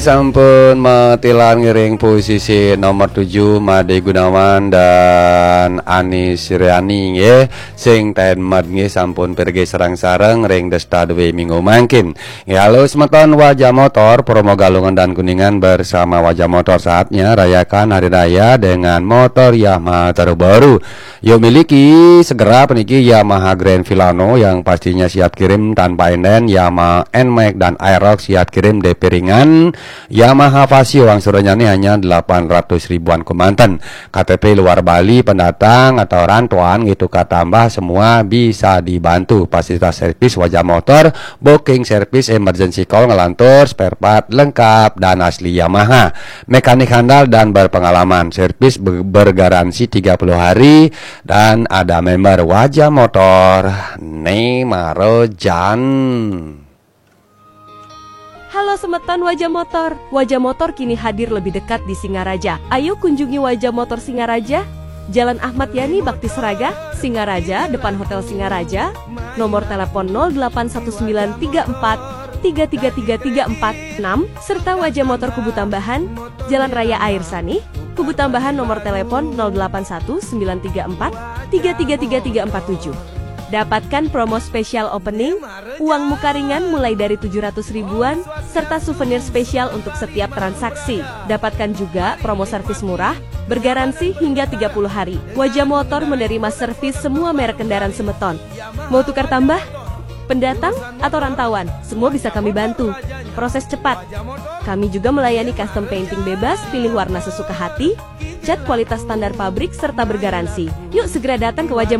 Sampun metilan ngiring posisi nomor 7 Made Gunawan dan Ani Siriani nggih sing tenmet nggih sampun pergi sareng-sareng ring Desta Dewi minggu mangkin. Ya halo semeton Wajah Motor promo Galungan dan Kuningan bersama Wajah Motor, saatnya rayakan hari raya dengan motor Yamaha terbaru. Yuk miliki segera peniki Yamaha Grand Filano yang pastinya siap kirim tanpa inden, Yamaha NMAX dan Aerox siap kirim DP ringan. Yamaha Vasio angsurannya ini hanya 800 ribuan Kemanten. KTP luar Bali, pendatang atau rantauan gitu katambah semua bisa dibantu. Fasilitas servis Wajah Motor, booking servis emergency call, ngelantur, spare part lengkap dan asli Yamaha. Mekanik handal dan berpengalaman, servis bergaransi 30 hari dan ada member Wajah Motor Neymarojan. Halo semeton Wajah Motor. Wajah Motor kini hadir lebih dekat di Singaraja. Ayo kunjungi Wajah Motor Singaraja, Jalan Ahmad Yani Bakti Seraga, Singaraja, depan Hotel Singaraja. Nomor telepon 081934 333346 serta Wajah Motor Kubu Tambahan, Jalan Raya Air Sani, Kubu Tambahan nomor telepon 081934 333347. Dapatkan promo spesial opening, uang muka ringan mulai dari 700 ribuan, serta souvenir spesial untuk setiap transaksi. Dapatkan juga promo servis murah, bergaransi hingga 30 hari. Wajah Motor menerima servis semua merek kendaraan semeton. Mau tukar tambah? Pendatang atau rantauan? Semua bisa kami bantu. Proses cepat. Kami juga melayani custom painting bebas, pilih warna sesuka hati, cat kualitas standar pabrik, serta bergaransi. Yuk segera datang ke Wajah